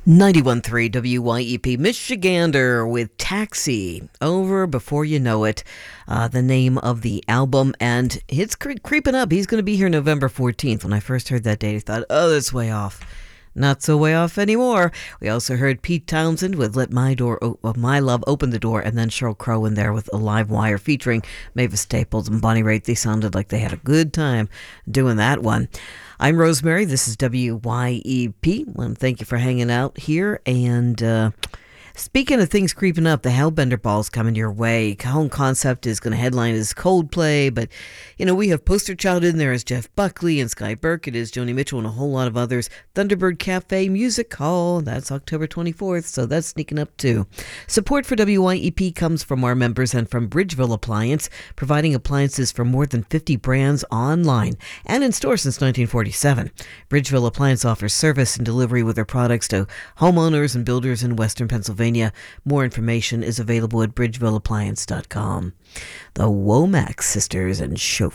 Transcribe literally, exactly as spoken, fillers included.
ninety-one point three W Y E P, Michigander with Taxi. Over Before You Know It, uh, the name of the album. And it's cre- creeping up. He's going to be here November fourteenth. When I first heard that date, I thought, oh, that's way off. Not so way off anymore. We also heard Pete Townsend with Let My Door, o- uh, My Love Open the Door, and then Sheryl Crow in there with A Live Wire featuring Mavis Staples and Bonnie Raitt. They sounded like they had a good time doing that one. I'm Rosemary. This is W Y E P. Well, thank you for hanging out here. And uh, speaking of things creeping up, the Hellbender Ball's coming your way. Home Concept is going to headline as Coldplay, but you know, we have Poster Child in there as Jeff Buckley and Sky Burkett as Joni Mitchell and a whole lot of others. Thunderbird Cafe Music Hall, that's October twenty-fourth, so that's sneaking up too. Support for W Y E P comes from our members and from Bridgeville Appliance, providing appliances from more than fifty brands online and in store since nineteen forty-seven. Bridgeville Appliance offers service and delivery with their products to homeowners and builders in Western Pennsylvania. More information is available at bridgeville appliance dot com. The Womack Sisters and Chauffeur.